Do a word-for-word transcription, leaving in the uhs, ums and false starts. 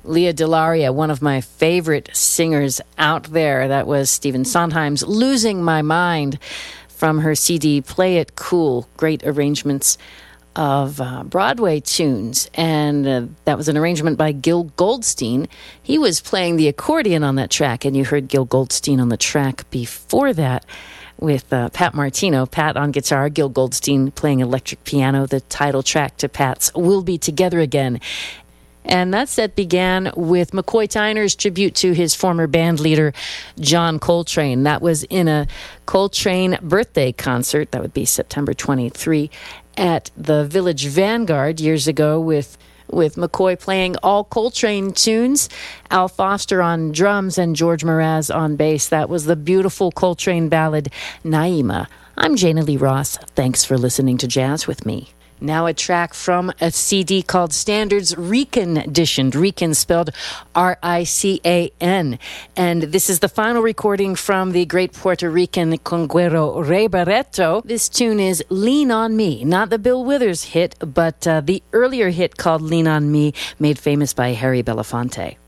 Leah Delaria, one of my favorite singers out there. That was Stephen Sondheim's Losing My Mind from her C D Play It Cool. Great arrangements of uh, Broadway tunes. And uh, that was an arrangement by Gil Goldstein. He was playing the accordion on that track, and you heard Gil Goldstein on the track before that with uh, Pat Martino. Pat on guitar, Gil Goldstein playing electric piano, the title track to Pat's We'll Be Together Again. And that set began with McCoy Tyner's tribute to his former band leader, John Coltrane. That was in a Coltrane birthday concert. That would be September twenty-third at the Village Vanguard years ago with with McCoy playing all Coltrane tunes, Al Foster on drums, and George Mraz on bass. That was the beautiful Coltrane ballad, Naima. I'm Jana Lee Ross. Thanks for listening to Jazz with me. Now a track from a C D called Standards Reconditioned. Recon spelled R I C A N. And this is the final recording from the great Puerto Rican conguero Ray Barretto. This tune is Lean on Me. Not the Bill Withers hit, but uh, the earlier hit called Lean on Me, made famous by Harry Belafonte.